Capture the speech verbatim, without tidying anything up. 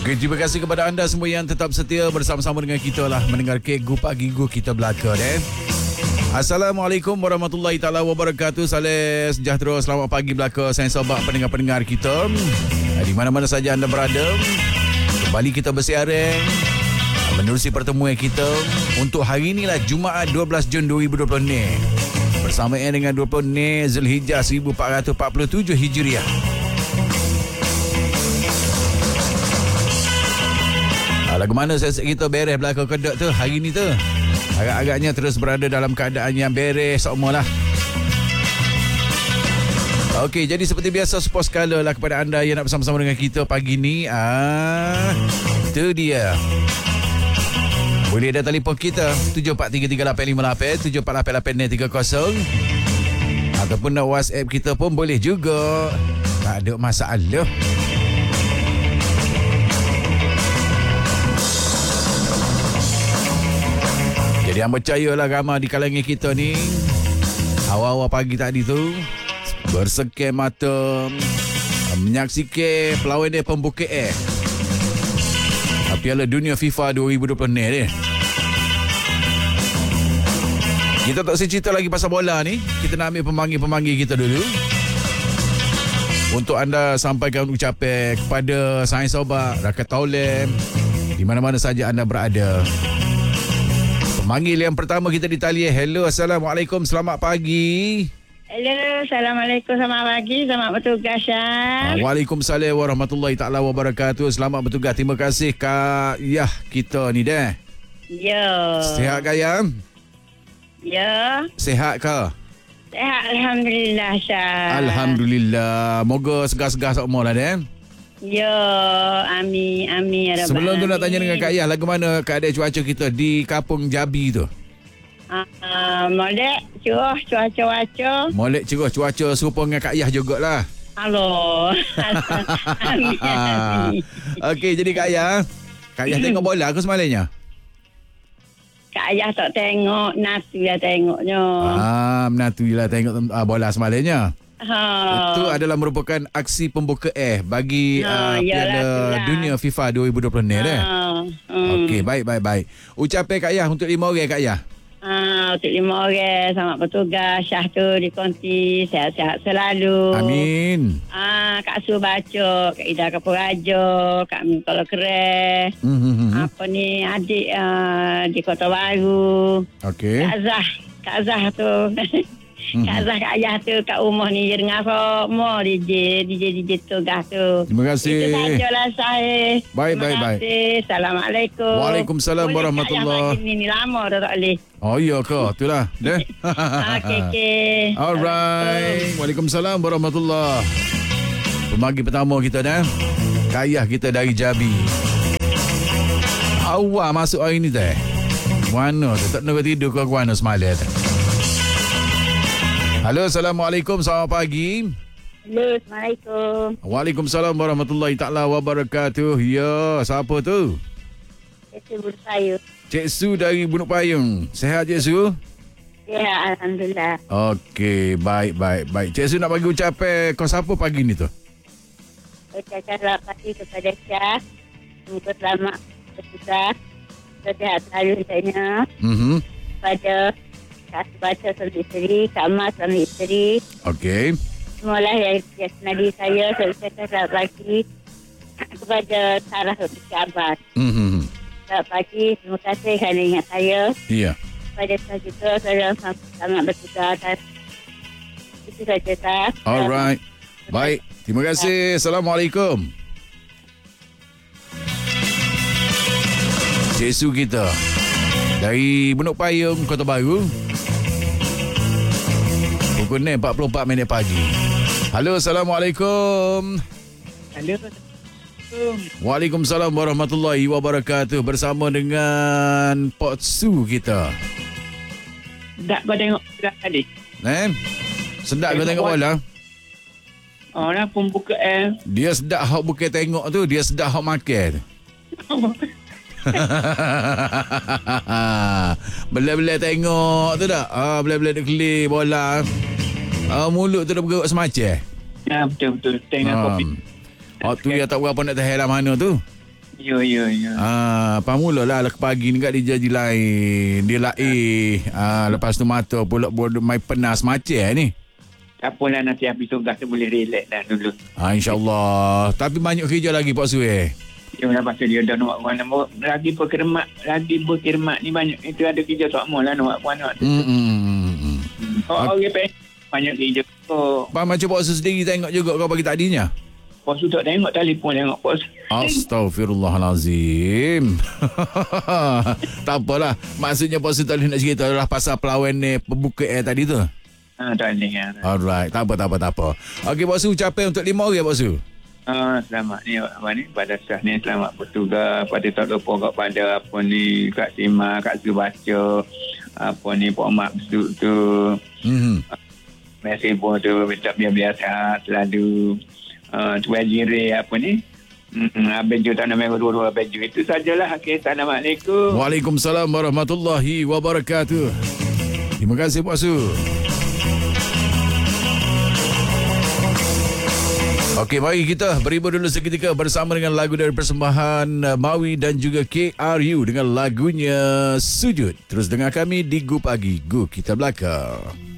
Okey, terima kasih kepada anda semua yang tetap setia bersama-sama dengan kita lah mendengar Kegu Pagi Gu kita belaka eh. Assalamualaikum warahmatullahi taala wabarakatuh. Salam sejahtera, selamat pagi belaka saya sobat pendengar-pendengar kita. Di mana-mana saja anda berada. Kembali kita bersiaran menerusi pertemuan kita untuk hari inilah Jumaat dua belas Jun dua ribu dua puluh ni. Bersamaan dengan dua puluh ni Zulhijjah seribu empat ratus empat puluh tujuh Hijriah. Lagu mana saya kita beres belakang kedok tu hari ni tu. Agak-agaknya terus berada dalam keadaan yang beres semualah. Okey, jadi seperti biasa support skala lah kepada anda yang nak bersama-sama dengan kita pagi ni. Ah, tu dia. Boleh ada telefon kita tujuh empat tiga tiga lapan lima lapan tujuh empat lapan lapan tiga kosong ataupun nak WhatsApp kita pun boleh juga. Tak ada masalah. Jadi yang percayalah ramai di kalangan kita ni awal-awal pagi tadi tu bersekai mata menyaksikan perlawanan pembukaan Piala Dunia FIFA dua ribu dua puluh ni ni. Kita tak cerita lagi pasal bola ni. Kita nak ambil pemanggil-pemanggil kita dulu untuk anda sampaikan ucapan kepada sains sobat rakyat Taulem di mana-mana saja anda berada. Pemanggil yang pertama kita di talian. Hello, Assalamualaikum, selamat pagi. Hello, Assalamualaikum, selamat pagi, selamat bertugas Syah. Waalaikumsalam warahmatullahi taala wabarakatuh. Selamat bertugas. Terima kasih Kak Yah kita ni dah. Ya. Sihat Kak Yah? Ya. Sihat ke? Sihat, Alhamdulillah Syah. Alhamdulillah. Moga segar-segar semua lah dah. Ya, amin, amin. Ya Sebelum tu nak tanya dengan Kak Yah, lagu mana keadaan cuaca kita di Kampung Jabi tu? Uh, molek, curah, cuaca-cuaca. Molek cerah cuaca serupa dengan Kak Yah jugalah. Halo. Amin, amin. Okey, jadi Kak Yah, Kak Yah tengok bola ke semalamnya? Kak Ayah tak tengok, Natu lah tengoknya. Ah, menantu je lah tengok uh, bola semalamnya. Ha. Itu adalah merupakan aksi pembuka eh bagi Ha, uh, yalah, Piala itulah. Dunia FIFA dua ribu dua puluh ni dah. Ha. Hmm. Okey, baik baik baik. Ucapan Kak Yah untuk lima orang Kak Yah. Ah, untuk lima orang selamat bertugas. Syah tu di konti sehat-sehat selalu. Amin. Ah, Kak Su baca, Kak Ida Kapurajo, Kak Min kalau keren. Mm-hmm. Apa ni adik uh, di Kota Baru. Okey. Kak Zah, Kak Zah tu. Mhm. Kak Zah, Kak Ayah tu, Kak Umar ni je dengan semua D J, D J, D J tugas tu. Terima kasih. Itu sajalah saya. Baik, Terima baik, baik. kasih. Assalamualaikum. Waalaikumsalam Boleh warahmatullahi. Kak Ayah ni lama dah tak boleh. Oh iya ke? Itulah. Dah. Okey, okey. Alright. Waalaikumsalam warahmatullahi. Pemanggil pertama kita dah. Kak Yah kita dari Jabi. Awal masuk hari ni teh. Mana tu? Tak nak tidur ke mana semalam tu? Halo, Assalamualaikum, selamat pagi. Halo, Assalamualaikum. Waalaikumsalam warahmatullahi taala wabarakatuh. Ya, siapa tu? Saya Bulu Sayu. Cik Su dari Bunuk Payung. Sehat Cik Su? Ya, Alhamdulillah. Okey, baik, baik, baik. Cik Su nak bagi ucapan kau siapa pagi ni tu? Ucapkan selamat pagi kepada Syah. Semoga selamat bertugas. Sehat selalu saya. Mhm. Pada Kak Baca suami isteri, Kak Mas suami isteri. Okey. Semualah yang senadi saya. Saya ucapkan selamat pagi kepada Sarah Rukti Abbas. Mhm. Selamat pagi. Terima kasih kerana ingat saya. Iya. Pada saya juga saya sangat bertugas. Itu saja, Kak. Alright. Baik. Terima kasih. Assalamualaikum. Cik Su kita dari Bunuk Payung, Kota Baru. Pukul enam empat puluh empat minit pagi. Halo, Assalamualaikum. Halo. Waalaikumsalam warahmatullahi wabarakatuh. Bersama dengan Pak Su kita. Tak kau tengok tadi. Eh? Sedap kau tengok bola? Orang pembuka eh. Dia sedap hak bukan tengok tu. Dia sedap hak makan tu. Bela-bela tengok tu tak? Ah, bela-bela duk kelih bola. Ah, mulut tu dah bergerak semacam. Ya, betul-betul. Tengok Ah. kopi. Oh, tu dia tak berapa nak tahan lah mana tu. Ya, ya, ya. Ah, pamula lah ke pagi ni kat dia jadi lain. Dia lah eh. Ah, lepas tu mata pula bodoh mai penas macam ni. Tak apalah, nanti habis tugas tu boleh relax dah dulu. Ah, InsyaAllah. Tapi banyak kerja lagi Pak Su eh. Ya, lepas tu dia dah nak buat nama. Lagi berkermat, lagi berkermat ni banyak. Itu ada kerja tak mau lah nak buat anak tu. Hmm, hmm, hmm, hmm. Oh, orang okay. Banyak kerja. Oh, Pak macam Pak Su sendiri tengok juga kau bagi tadinya. Pak Su tak tengok telefon, tengok Pak Su. Astaghfirullahalazim. Tak apalah. Maksudnya Pak Su tadi nak cerita adalah pasal pelawan ni pembuka air tadi tu. Ha, tak boleh kan. Alright. Tak apa, tak apa, tak apa. Okey Pak Su, ucapan untuk lima orang Pak Su. Ah, selamat ni apa ni pada sah ni, selamat bertugas pada tak lupa kat pada apa ni Kak Sima, Kak Su baca apa ni Pak Mak tu tu. Hmm. Mesej pun tu minta biar-biar sihat selalu. Uh, Tuan Jire apa ni? Hmm, Abeju Tanah Merah dua-dua Abeju. Itu sajalah. Okey, Assalamualaikum. Waalaikumsalam warahmatullahi wabarakatuh. Terima kasih Pak Su. Okey, mari kita berhibur dulu seketika bersama dengan lagu dari persembahan uh, Maui dan juga K R U dengan lagunya Sujud. Terus dengar kami di Gu Pagi, Gu Kita Belakang.